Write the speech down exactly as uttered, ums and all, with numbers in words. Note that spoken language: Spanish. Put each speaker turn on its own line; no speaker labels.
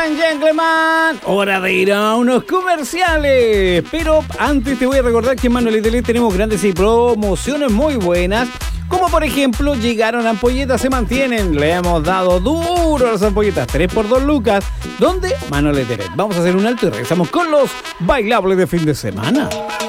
and gentlemen, hora de ir a unos comerciales. Pero antes te voy a recordar que en Manuel Itelet tenemos grandes y promociones muy buenas. Como por ejemplo, llegaron ampolletas, se mantienen. Le hemos dado duro a las ampolletas, tres por dos lucas. ¿Dónde? Manuel Itelet. Vamos a hacer un alto y regresamos con los bailables de fin de semana.